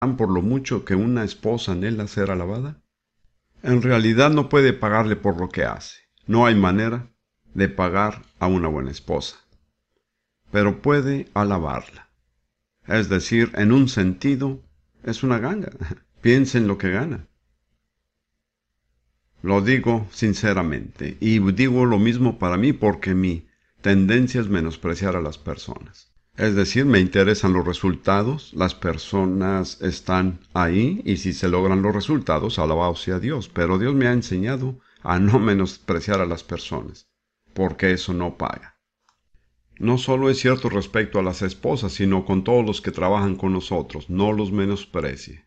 por lo mucho que una esposa anhela ser alabada? En realidad no puede pagarle por lo que hace. No hay manera de pagar a una buena esposa, pero puede alabarla. Es decir, en un sentido, es una ganga. Piensa en lo que gana. Lo digo sinceramente, y digo lo mismo para mí porque mi tendencia es menospreciar a las personas. Es decir, me interesan los resultados, las personas están ahí y si se logran los resultados, alabado sea Dios. Pero Dios me ha enseñado a no menospreciar a las personas, porque eso no paga. No solo es cierto respecto a las esposas, sino con todos los que trabajan con nosotros, no los menosprecie.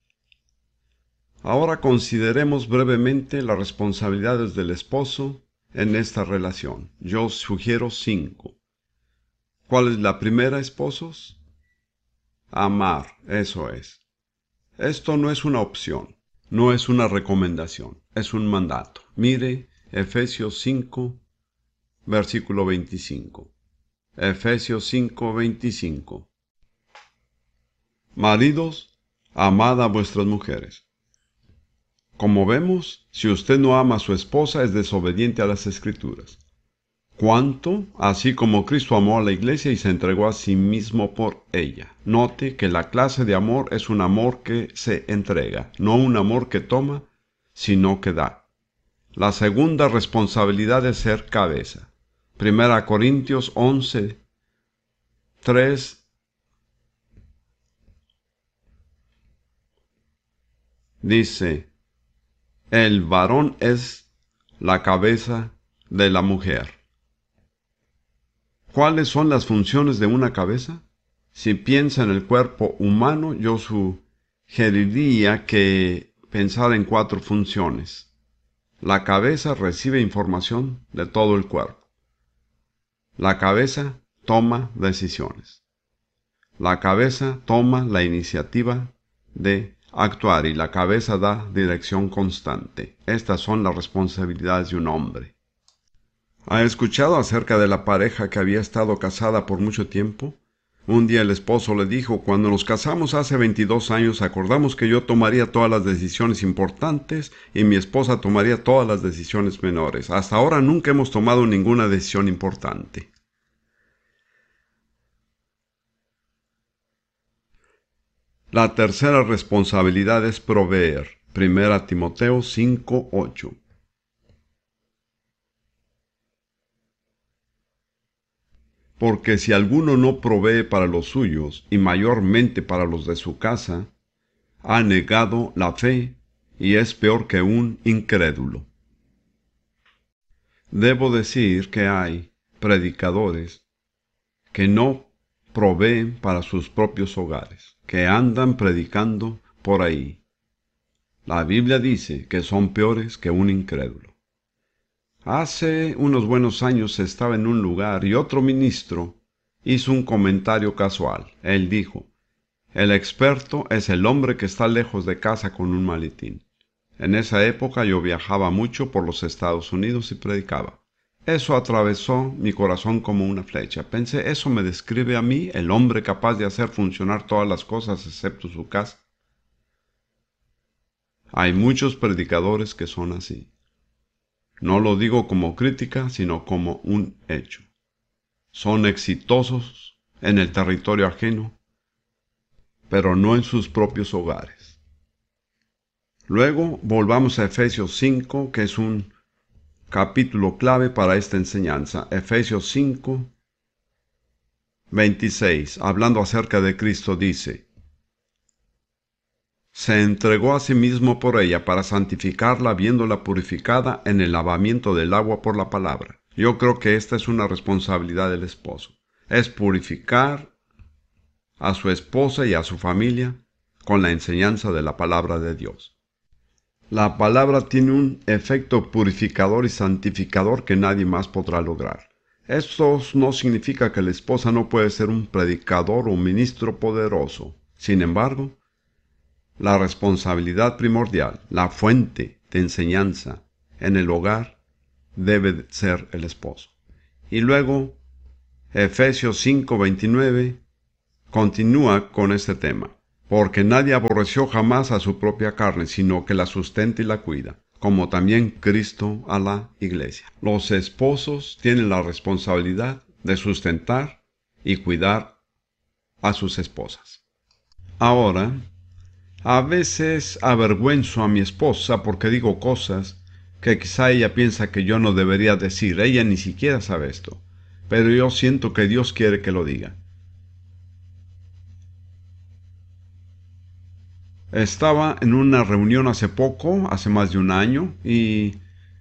Ahora consideremos brevemente las responsabilidades del esposo en esta relación. Yo sugiero 5. ¿Cuál es la primera, esposos? Amar, eso es. Esto no es una opción, no es una recomendación, es un mandato. Mire Efesios 5, versículo 25. Efesios 5, 25. Maridos, amad a vuestras mujeres. Como vemos, si usted no ama a su esposa es desobediente a las Escrituras. ¿Cuánto? Así como Cristo amó a la iglesia y se entregó a sí mismo por ella. Note que la clase de amor es un amor que se entrega, no un amor que toma, sino que da. La segunda responsabilidad es ser cabeza. 1 Corintios 11, 3 dice: el varón es la cabeza de la mujer. ¿Cuáles son las funciones de una cabeza? Si piensa en el cuerpo humano, yo sugeriría que pensara en 4 funciones. La cabeza recibe información de todo el cuerpo. La cabeza toma decisiones. La cabeza toma la iniciativa de actuar y la cabeza da dirección constante. Estas son las responsabilidades de un hombre. ¿Ha escuchado acerca de la pareja que había estado casada por mucho tiempo? Un día el esposo le dijo: cuando nos casamos hace 22 años acordamos que yo tomaría todas las decisiones importantes y mi esposa tomaría todas las decisiones menores. Hasta ahora nunca hemos tomado ninguna decisión importante. La tercera responsabilidad es proveer. 1 Timoteo 5:8. Porque si alguno no provee para los suyos, y mayormente para los de su casa, ha negado la fe y es peor que un incrédulo. Debo decir que hay predicadores que no proveen para sus propios hogares, que andan predicando por ahí. La Biblia dice que son peores que un incrédulo. Hace unos buenos años estaba en un lugar y otro ministro hizo un comentario casual. Él dijo: el experto es el hombre que está lejos de casa con un maletín. En esa época yo viajaba mucho por los Estados Unidos y predicaba. Eso atravesó mi corazón como una flecha. Pensé: eso me describe a mí, el hombre capaz de hacer funcionar todas las cosas excepto su casa. Hay muchos predicadores que son así. No lo digo como crítica, sino como un hecho. Son exitosos en el territorio ajeno, pero no en sus propios hogares. Luego volvamos a Efesios 5, que es un capítulo clave para esta enseñanza. Efesios 5, 26, hablando acerca de Cristo, dice: se entregó a sí mismo por ella para santificarla, habiéndola purificada en el lavamiento del agua por la palabra. Yo creo que esta es una responsabilidad del esposo. Es purificar a su esposa y a su familia con la enseñanza de la palabra de Dios. La palabra tiene un efecto purificador y santificador que nadie más podrá lograr. Esto no significa que la esposa no puede ser un predicador o un ministro poderoso. Sin embargo, la responsabilidad primordial, la fuente de enseñanza en el hogar, debe ser el esposo. Y luego, Efesios 5:29 continúa con este tema. porque nadie aborreció jamás a su propia carne, sino que la sustenta y la cuida, como también Cristo a la iglesia. Los esposos tienen la responsabilidad de sustentar y cuidar a sus esposas. Ahora, a veces avergüenzo a mi esposa porque digo cosas que quizá ella piensa que yo no debería decir. Ella ni siquiera sabe esto, pero yo siento que Dios quiere que lo diga. Estaba en una reunión hace poco, hace más de un año, y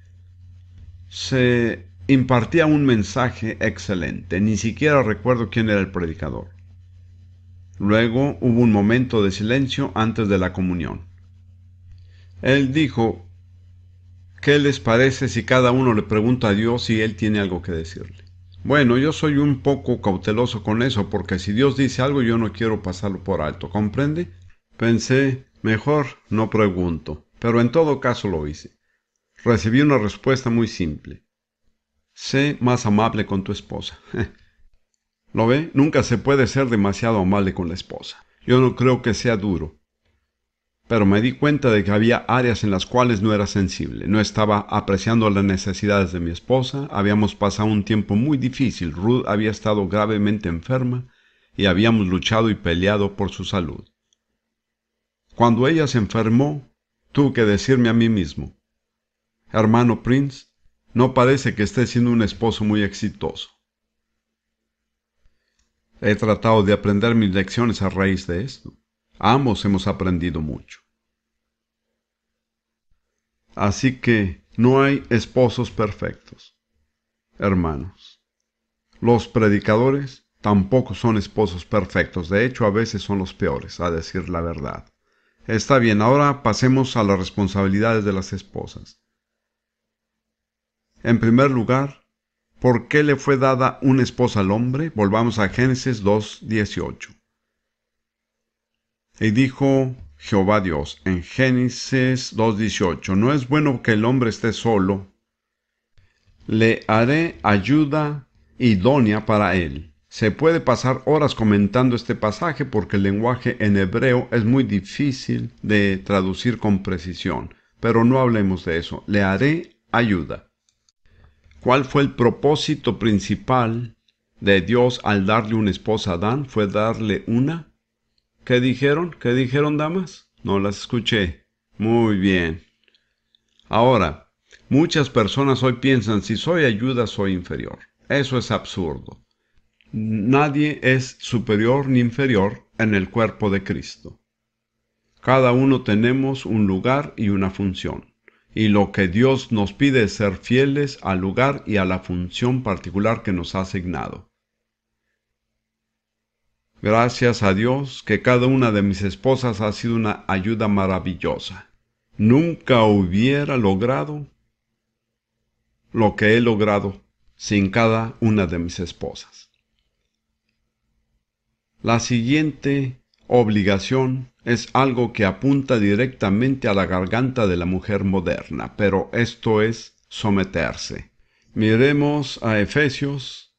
se impartía un mensaje excelente. Ni siquiera recuerdo quién era el predicador. Luego hubo un momento de silencio antes de la comunión. Él dijo, ¿qué les parece si cada uno le pregunta a Dios si Él tiene algo que decirle? Bueno, yo soy un poco cauteloso con eso, porque si Dios dice algo yo no quiero pasarlo por alto, ¿comprende? Pensé, mejor no pregunto, pero en todo caso lo hice. Recibí una respuesta muy simple. Sé más amable con tu esposa. ¿Lo ve? Nunca se puede ser demasiado amable con la esposa. Yo no creo que sea duro, pero me di cuenta de que había áreas en las cuales no era sensible. No estaba apreciando las necesidades de mi esposa. Habíamos pasado un tiempo muy difícil. Ruth había estado gravemente enferma y habíamos luchado y peleado por su salud. Cuando ella se enfermó, tuve que decirme a mí mismo, hermano Prince, no parece que esté siendo un esposo muy exitoso. He tratado de aprender mis lecciones a raíz de esto. Ambos hemos aprendido mucho. Así que no hay esposos perfectos, hermanos. Los predicadores tampoco son esposos perfectos. De hecho, a veces son los peores, a decir la verdad. Está bien, ahora pasemos a las responsabilidades de las esposas. En primer lugar, ¿por qué le fue dada una esposa al hombre? Volvamos a Génesis 2:18. Y dijo Jehová Dios en Génesis 2:18, no es bueno que el hombre esté solo, le haré ayuda idónea para él. Se puede pasar horas comentando este pasaje porque el lenguaje en hebreo es muy difícil de traducir con precisión, pero no hablemos de eso. Le haré ayuda. ¿Cuál fue el propósito principal de Dios al darle una esposa a Adán? Fue darle una. ¿Qué dijeron? ¿Qué dijeron, damas? No las escuché. Muy bien. Ahora, muchas personas hoy piensan, si soy ayuda, soy inferior. Eso es absurdo. Nadie es superior ni inferior en el cuerpo de Cristo. Cada uno tenemos un lugar y una función. Y lo que Dios nos pide es ser fieles al lugar y a la función particular que nos ha asignado. Gracias a Dios que cada una de mis esposas ha sido una ayuda maravillosa. Nunca hubiera logrado lo que he logrado sin cada una de mis esposas. La siguiente obligación es algo que apunta directamente a la garganta de la mujer moderna, pero esto es someterse. Miremos a Efesios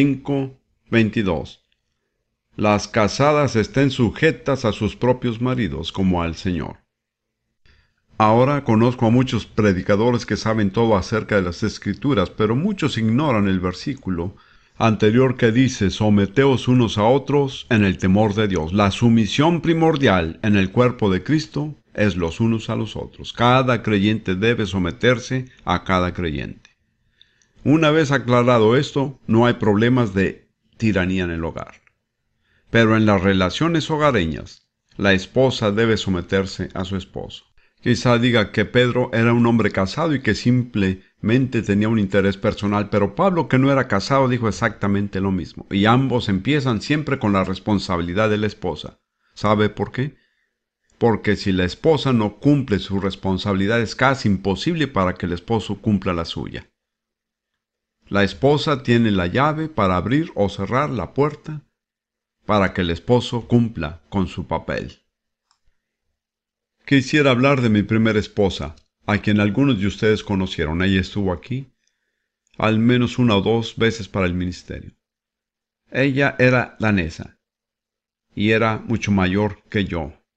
5:22. Las casadas estén sujetas a sus propios maridos como al Señor. Ahora conozco a muchos predicadores que saben todo acerca de las Escrituras, pero muchos ignoran el versículo anterior que dice, someteos unos a otros en el temor de Dios. La sumisión primordial en el cuerpo de Cristo es los unos a los otros. Cada creyente debe someterse a cada creyente. Una vez aclarado esto, no hay problemas de tiranía en el hogar. Pero en las relaciones hogareñas, la esposa debe someterse a su esposo. Quizá diga que Pedro era un hombre casado y que simplemente tenía un interés personal, pero Pablo, que no era casado, dijo exactamente lo mismo. Y ambos empiezan siempre con la responsabilidad de la esposa. ¿Sabe por qué? Porque si la esposa no cumple su responsabilidad, es casi imposible para que el esposo cumpla la suya. La esposa tiene la llave para abrir o cerrar la puerta para que el esposo cumpla con su papel. Quisiera hablar de mi primera esposa, a quien algunos de ustedes conocieron. Ella estuvo aquí al menos una o dos veces para el ministerio. Ella era danesa y era mucho mayor que yo.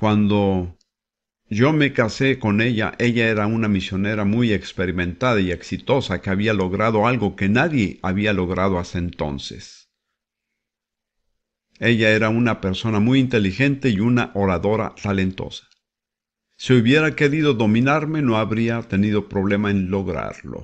Cuando yo me casé con ella, ella era una misionera muy experimentada y exitosa que había logrado algo que nadie había logrado hasta entonces. Ella era una persona muy inteligente y una oradora talentosa. Si hubiera querido dominarme, no habría tenido problema en lograrlo.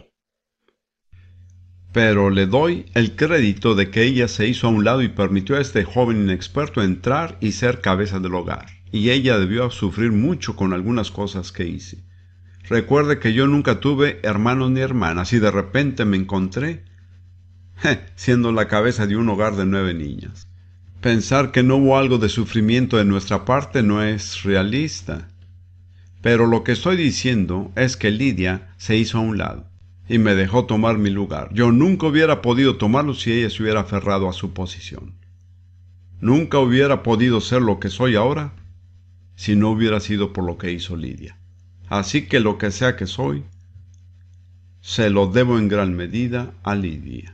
Pero le doy el crédito de que ella se hizo a un lado y permitió a este joven inexperto entrar y ser cabeza del hogar. Y ella debió sufrir mucho con algunas cosas que hice. Recuerde que yo nunca tuve hermanos ni hermanas y de repente me encontré siendo la cabeza de un hogar de 9 niñas. Pensar que no hubo algo de sufrimiento de nuestra parte no es realista. Pero lo que estoy diciendo es que Lidia se hizo a un lado y me dejó tomar mi lugar. Yo nunca hubiera podido tomarlo si ella se hubiera aferrado a su posición. Nunca hubiera podido ser lo que soy ahora si no hubiera sido por lo que hizo Lidia. Así que lo que sea que soy, se lo debo en gran medida a Lidia.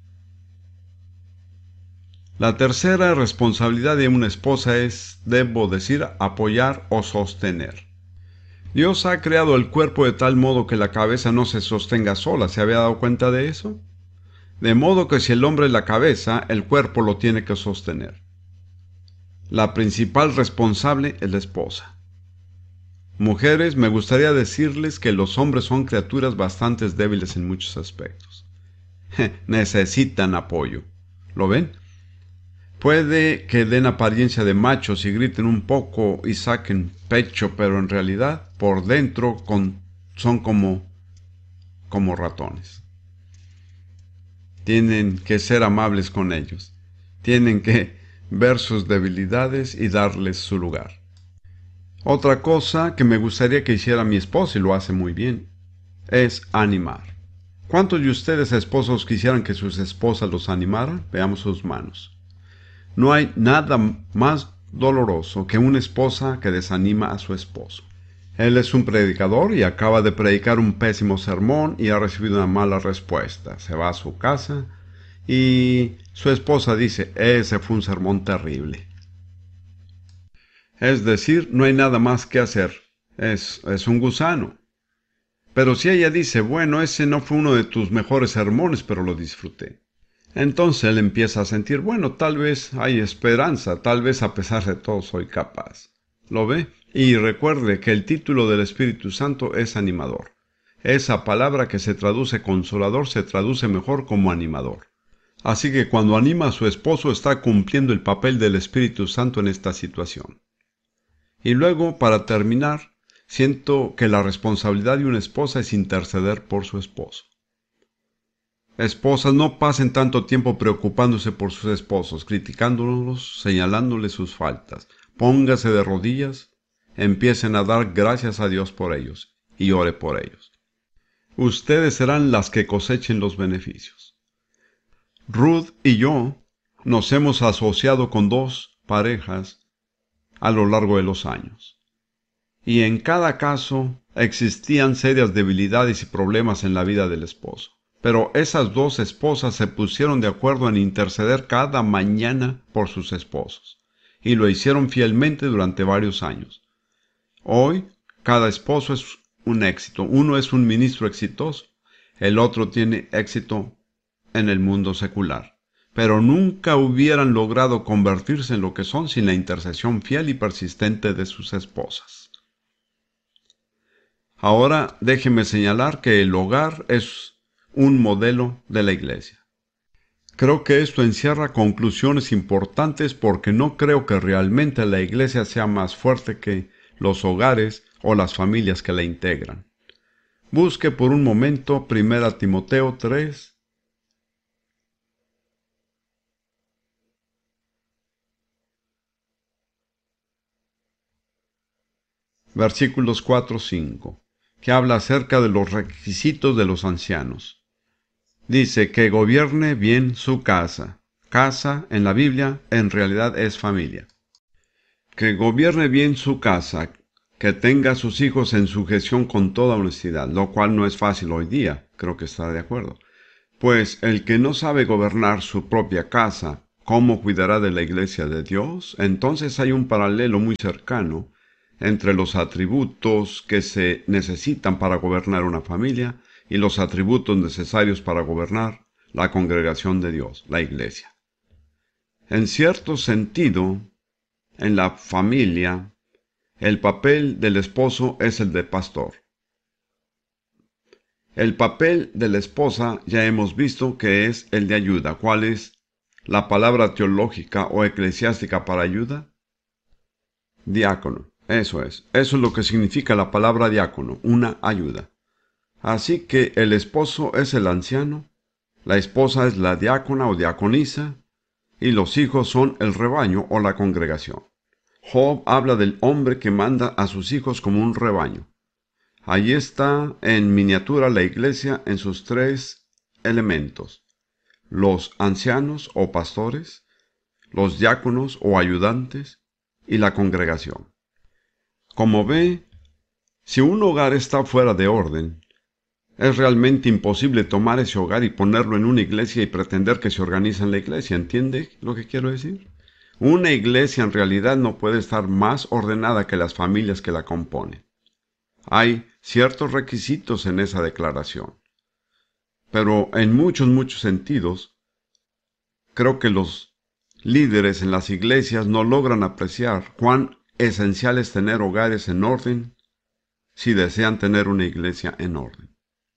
La tercera responsabilidad de una esposa es, debo decir, apoyar o sostener. Dios ha creado el cuerpo de tal modo que la cabeza no se sostenga sola. ¿Se había dado cuenta de eso? De modo que si el hombre es la cabeza, el cuerpo lo tiene que sostener. La principal responsable es la esposa. Mujeres, me gustaría decirles que los hombres son criaturas bastante débiles en muchos aspectos. Necesitan apoyo. ¿Lo ven? Puede que den apariencia de machos y griten un poco y saquen pecho, pero en realidad por dentro son como ratones. Tienen que ser amables con ellos. Tienen que ver sus debilidades y darles su lugar. Otra cosa que me gustaría que hiciera mi esposa, y lo hace muy bien, es animar. ¿Cuántos de ustedes, esposos, quisieran que sus esposas los animaran? Veamos sus manos. No hay nada más doloroso que una esposa que desanima a su esposo. Él es un predicador y acaba de predicar un pésimo sermón y ha recibido una mala respuesta. Se va a su casa y su esposa dice, ese fue un sermón terrible. Es decir, no hay nada más que hacer. Es un gusano. Pero si ella dice, bueno, ese no fue uno de tus mejores sermones, pero lo disfruté. Entonces él empieza a sentir, bueno, tal vez hay esperanza, tal vez a pesar de todo soy capaz. ¿Lo ve? Y recuerde que el título del Espíritu Santo es animador. Esa palabra que se traduce consolador se traduce mejor como animador. Así que cuando anima a su esposo está cumpliendo el papel del Espíritu Santo en esta situación. Y luego, para terminar, siento que la responsabilidad de una esposa es interceder por su esposo. Esposas, no pasen tanto tiempo preocupándose por sus esposos, criticándolos, señalándoles sus faltas. Póngase de rodillas, empiecen a dar gracias a Dios por ellos y ore por ellos. Ustedes serán las que cosechen los beneficios. Ruth y yo nos hemos asociado con 2 parejas a lo largo de los años. Y en cada caso existían serias debilidades y problemas en la vida del esposo. Pero esas 2 esposas se pusieron de acuerdo en interceder cada mañana por sus esposos, y lo hicieron fielmente durante varios años. Hoy, cada esposo es un éxito. Uno es un ministro exitoso, el otro tiene éxito en el mundo secular. Pero nunca hubieran logrado convertirse en lo que son sin la intercesión fiel y persistente de sus esposas. Ahora déjeme señalar que el hogar es un modelo de la iglesia. Creo que esto encierra conclusiones importantes porque no creo que realmente la iglesia sea más fuerte que los hogares o las familias que la integran. Busque por un momento 1 Timoteo 3, versículos 4-5, que habla acerca de los requisitos de los ancianos. Dice que gobierne bien su casa. Casa en la Biblia en realidad es familia. Que gobierne bien su casa, que tenga a sus hijos en sujeción con toda honestidad, lo cual no es fácil hoy día, creo que está de acuerdo. Pues el que no sabe gobernar su propia casa, ¿cómo cuidará de la iglesia de Dios? Entonces hay un paralelo muy cercano entre los atributos que se necesitan para gobernar una familia y los atributos necesarios para gobernar la congregación de Dios, la iglesia. En cierto sentido, en la familia, el papel del esposo es el de pastor. El papel de la esposa ya hemos visto que es el de ayuda. ¿Cuál es la palabra teológica o eclesiástica para ayuda? Diácono. Eso es lo que significa la palabra diácono, una ayuda. Así que el esposo es el anciano, la esposa es la diácona o diaconisa, y los hijos son el rebaño o la congregación. Job habla del hombre que manda a sus hijos como un rebaño. Allí está en miniatura la iglesia en sus tres elementos: los ancianos o pastores, los diáconos o ayudantes y la congregación. Como ve, si un hogar está fuera de orden, es realmente imposible tomar ese hogar y ponerlo en una iglesia y pretender que se organiza en la iglesia. ¿Entiende lo que quiero decir? Una iglesia en realidad no puede estar más ordenada que las familias que la componen. Hay ciertos requisitos en esa declaración. Pero en muchos sentidos, creo que los líderes en las iglesias no logran apreciar cuán esencial es tener hogares en orden si desean tener una iglesia en orden.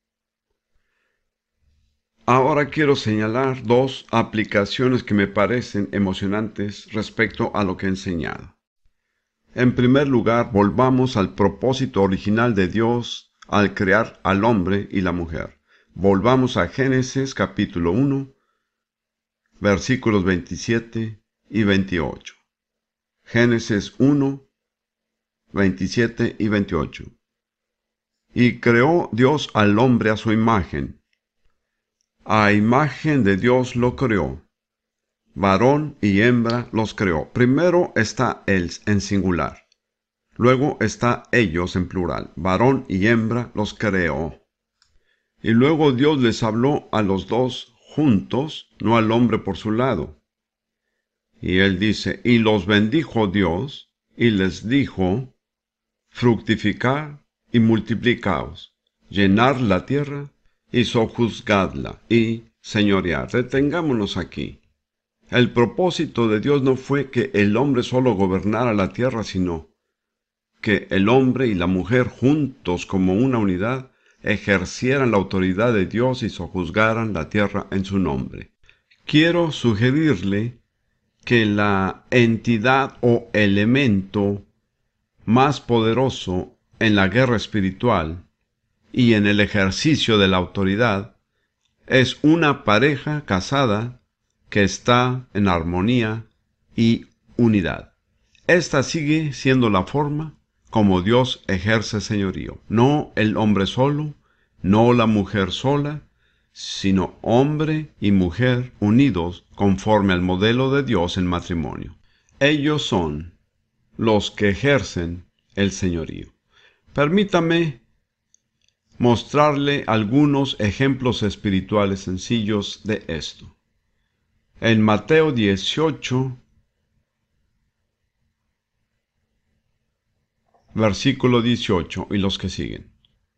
Ahora quiero señalar dos aplicaciones que me parecen emocionantes respecto a lo que he enseñado. En primer lugar, volvamos al propósito original de Dios al crear al hombre y la mujer. Volvamos a Génesis capítulo 1, versículos 27 y 28. Génesis 1, 27 y 28. Y creó Dios al hombre a su imagen. A imagen de Dios lo creó. Varón y hembra los creó. Primero está él en singular. Luego está ellos en plural. Varón y hembra los creó. Y luego Dios les habló a los dos juntos, no al hombre por su lado. Y él dice, y los bendijo Dios, y les dijo, fructificar y multiplicaos, llenar la tierra y sojuzgadla y señorear. Detengámonos aquí. El propósito de Dios no fue que el hombre solo gobernara la tierra, sino que el hombre y la mujer juntos como una unidad ejercieran la autoridad de Dios y sojuzgaran la tierra en su nombre. Quiero sugerirle que la entidad o elemento más poderoso en la guerra espiritual y en el ejercicio de la autoridad es una pareja casada que está en armonía y unidad. Esta sigue siendo la forma como Dios ejerce señorío. No el hombre solo, no la mujer sola, sino hombre y mujer unidos conforme al modelo de Dios en matrimonio. Ellos son los que ejercen el señorío. Permítame mostrarle algunos ejemplos espirituales sencillos de esto. En Mateo 18, versículo 18 y los que siguen.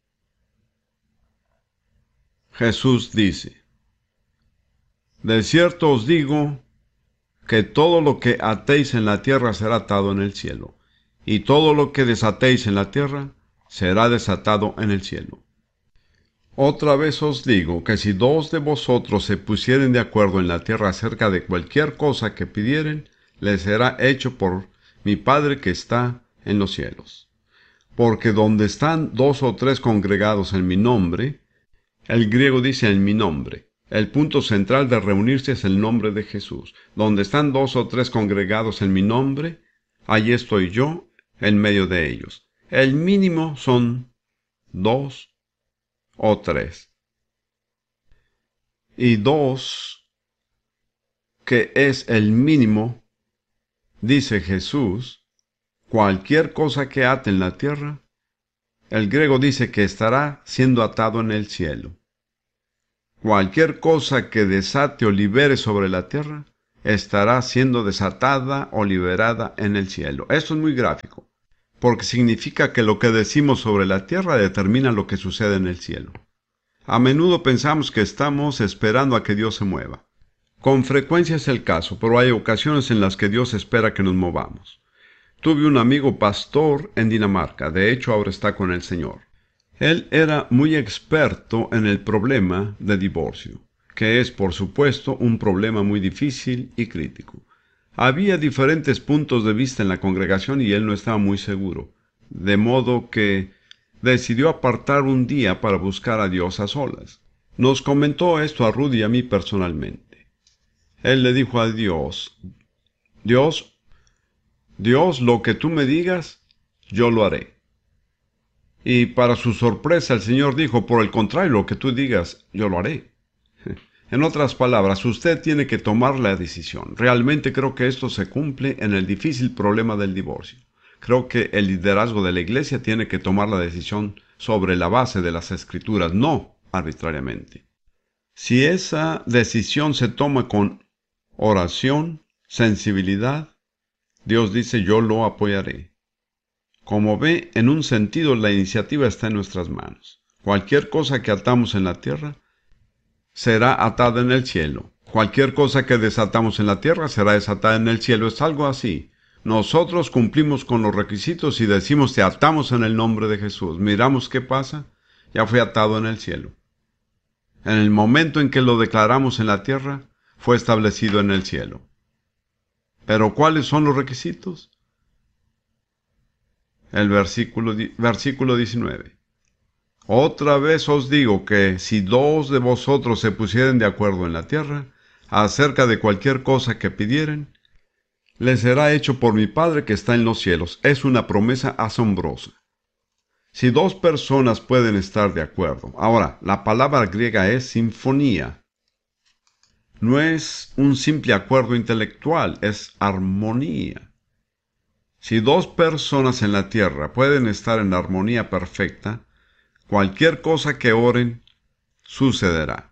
Jesús dice, de cierto os digo que todo lo que atéis en la tierra será atado en el cielo, y todo lo que desatéis en la tierra será desatado en el cielo. Otra vez os digo que si dos de vosotros se pusieren de acuerdo en la tierra acerca de cualquier cosa que pidieren, les será hecho por mi Padre que está en los cielos. Porque donde están dos o tres congregados en mi nombre, el griego dice en mi nombre, el punto central de reunirse es el nombre de Jesús. Donde están dos o tres congregados en mi nombre, allí estoy yo en medio de ellos. El mínimo son 2 o 3. Y 2, que es el mínimo, dice Jesús, cualquier cosa que ate en la tierra, el griego dice que estará siendo atado en el cielo. Cualquier cosa que desate o libere sobre la tierra, estará siendo desatada o liberada en el cielo. Esto es muy gráfico, porque significa que lo que decimos sobre la tierra determina lo que sucede en el cielo. A menudo pensamos que estamos esperando a que Dios se mueva. Con frecuencia es el caso, pero hay ocasiones en las que Dios espera que nos movamos. Tuve un amigo pastor en Dinamarca, de hecho ahora está con el Señor. Él era muy experto en el problema de divorcio, que es, por supuesto, un problema muy difícil y crítico. Había diferentes puntos de vista en la congregación y él no estaba muy seguro, de modo que decidió apartar un día para buscar a Dios a solas. Nos comentó esto a Rudy y a mí personalmente. Él le dijo a Dios, Dios, lo que tú me digas, yo lo haré. Y para su sorpresa el Señor dijo, por el contrario, lo que tú digas, yo lo haré. En otras palabras, usted tiene que tomar la decisión. Realmente creo que esto se cumple en el difícil problema del divorcio. Creo que el liderazgo de la iglesia tiene que tomar la decisión sobre la base de las Escrituras, no arbitrariamente. Si esa decisión se toma con oración, sensibilidad, Dios dice, yo lo apoyaré. Como ve, en un sentido la iniciativa está en nuestras manos. Cualquier cosa que atamos en la tierra será atada en el cielo. Cualquier cosa que desatamos en la tierra será desatada en el cielo. Es algo así. Nosotros cumplimos con los requisitos y decimos te atamos en el nombre de Jesús. Miramos qué pasa. Ya fue atado en el cielo. En el momento en que lo declaramos en la tierra, fue establecido en el cielo. ¿Pero cuáles son los requisitos? El versículo 19. Otra vez os digo que si dos de vosotros se pusieren de acuerdo en la tierra, acerca de cualquier cosa que pidieren, les será hecho por mi Padre que está en los cielos. Es una promesa asombrosa. Si dos personas pueden estar de acuerdo. Ahora, la palabra griega es sinfonía. No es un simple acuerdo intelectual, es armonía. Si dos personas en la tierra pueden estar en armonía perfecta, cualquier cosa que oren, sucederá.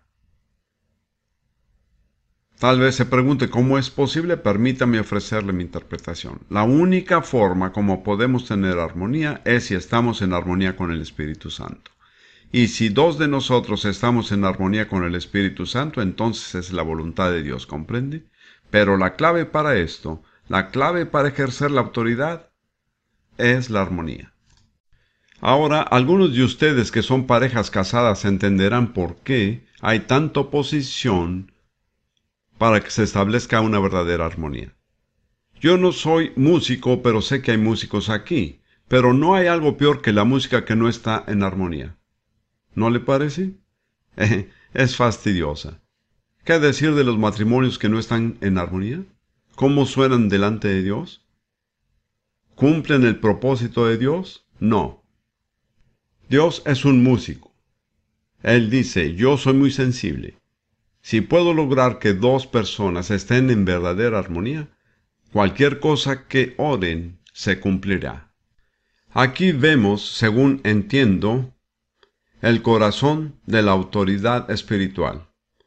Tal vez se pregunte cómo es posible, permítame ofrecerle mi interpretación. La única forma como podemos tener armonía es si estamos en armonía con el Espíritu Santo. Y si dos de nosotros estamos en armonía con el Espíritu Santo, entonces es la voluntad de Dios, ¿comprende? Pero la clave para esto, la clave para ejercer la autoridad, es la armonía. Ahora, algunos de ustedes que son parejas casadas entenderán por qué hay tanta oposición para que se establezca una verdadera armonía. Yo no soy músico, pero sé que hay músicos aquí. Pero no hay algo peor que la música que no está en armonía. ¿No le parece? Es fastidiosa. ¿Qué decir de los matrimonios que no están en armonía? ¿Cómo suenan delante de Dios? ¿Cumplen el propósito de Dios? No. Dios es un músico. Él dice, yo soy muy sensible. Si puedo lograr que dos personas estén en verdadera armonía, cualquier cosa que oren se cumplirá. Aquí vemos, según entiendo, el corazón de la autoridad espiritual.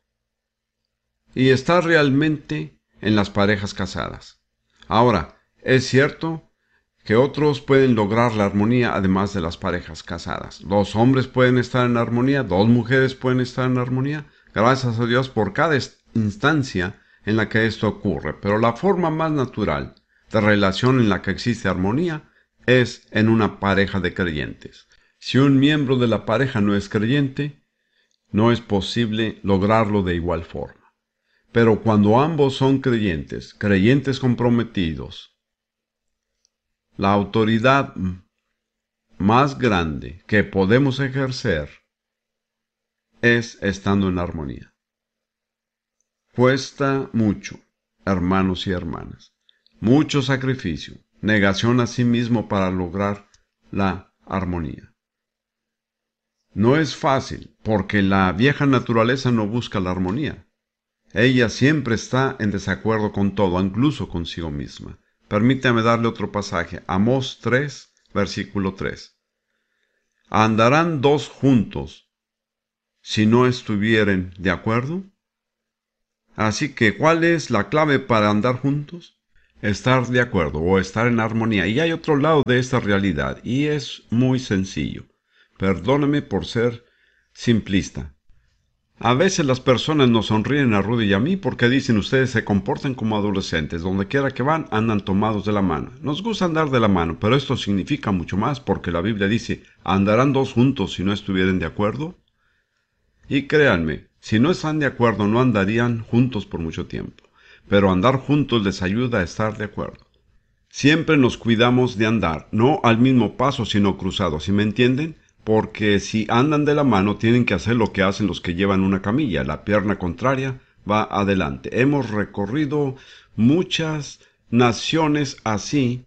Y está realmente en las parejas casadas. Ahora, es cierto que otros pueden lograr la armonía además de las parejas casadas. Dos hombres pueden estar en armonía, dos mujeres pueden estar en armonía. Gracias a Dios por cada instancia en la que esto ocurre. Pero la forma más natural de relación en la que existe armonía es en una pareja de creyentes. Si un miembro de la pareja no es creyente, no es posible lograrlo de igual forma. Pero cuando ambos son creyentes, creyentes comprometidos, la autoridad más grande que podemos ejercer es estando en armonía. Cuesta mucho, hermanos y hermanas, mucho sacrificio, negación a sí mismo para lograr la armonía. No es fácil, porque la vieja naturaleza no busca la armonía. Ella siempre está en desacuerdo con todo, incluso consigo misma. Permítame darle otro pasaje, Amós 3, versículo 3. ¿Andarán dos juntos si no estuvieren de acuerdo? Así que, ¿cuál es la clave para andar juntos? estar de acuerdo o estar en armonía. Y hay otro lado de esta realidad, y es muy sencillo. Perdóname por ser simplista. A veces las personas nos sonríen a Rudy y a mí porque dicen ustedes se comportan como adolescentes. Donde quiera que van, andan tomados de la mano. Nos gusta andar de la mano, pero esto significa mucho más porque la Biblia dice, ¿andarán dos juntos si no estuvieran de acuerdo? Y créanme, si no están de acuerdo no andarían juntos por mucho tiempo. Pero andar juntos les ayuda a estar de acuerdo. Siempre nos cuidamos de andar, no al mismo paso sino cruzado, ¿sí me entienden? Porque si andan de la mano tienen que hacer lo que hacen los que llevan una camilla, la pierna contraria va adelante. Hemos recorrido muchas naciones así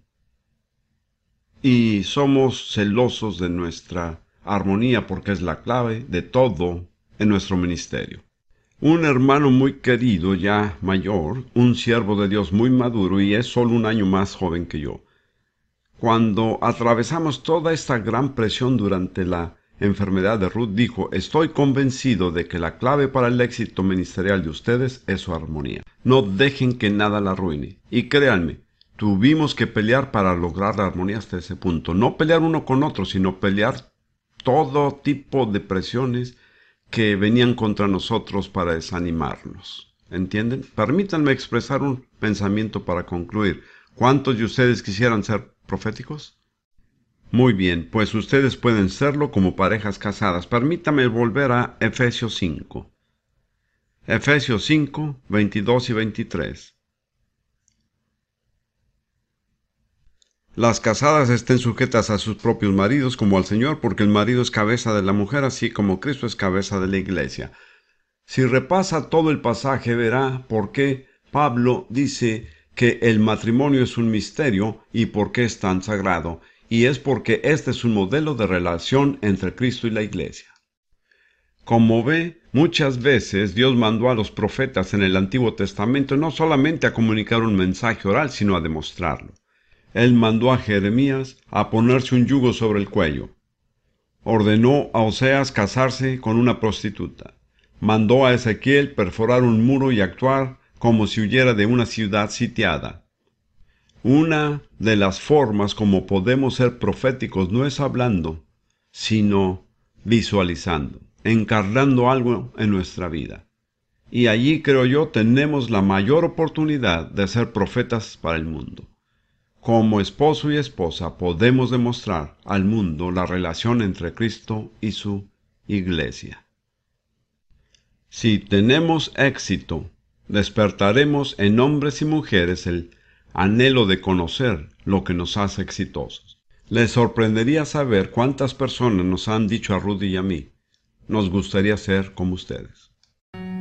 y somos celosos de nuestra armonía porque es la clave de todo en nuestro ministerio. Un hermano muy querido, ya mayor, un siervo de Dios muy maduro y es solo un año más joven que yo. Cuando atravesamos toda esta gran presión durante la enfermedad de Ruth, dijo, estoy convencido de que la clave para el éxito ministerial de ustedes es su armonía. No dejen que nada la arruine. Y créanme, tuvimos que pelear para lograr la armonía hasta ese punto. No pelear uno con otro, sino pelear todo tipo de presiones que venían contra nosotros para desanimarnos. ¿Entienden? Permítanme expresar un pensamiento para concluir. ¿Cuántos de ustedes quisieran ser proféticos? Muy bien, pues ustedes pueden serlo como parejas casadas. Permítame volver a Efesios 5. Efesios 5, 22 y 23. Las casadas estén sujetas a sus propios maridos como al Señor, porque el marido es cabeza de la mujer, así como Cristo es cabeza de la iglesia. Si repasa todo el pasaje, verá por qué Pablo dice que el matrimonio es un misterio y por qué es tan sagrado, y es porque este es un modelo de relación entre Cristo y la iglesia. Como ve, muchas veces Dios mandó a los profetas en el Antiguo Testamento no solamente a comunicar un mensaje oral, sino a demostrarlo. Él mandó a Jeremías a ponerse un yugo sobre el cuello. Ordenó a Oseas casarse con una prostituta. Mandó a Ezequiel perforar un muro y actuar como si huyera de una ciudad sitiada. Una de las formas como podemos ser proféticos no es hablando, sino visualizando, encarnando algo en nuestra vida. Y allí, creo yo, tenemos la mayor oportunidad de ser profetas para el mundo. Como esposo y esposa podemos demostrar al mundo la relación entre Cristo y su iglesia. Si tenemos éxito, despertaremos en hombres y mujeres el anhelo de conocer lo que nos hace exitosos. Les sorprendería saber cuántas personas nos han dicho a Rudy y a mí, nos gustaría ser como ustedes.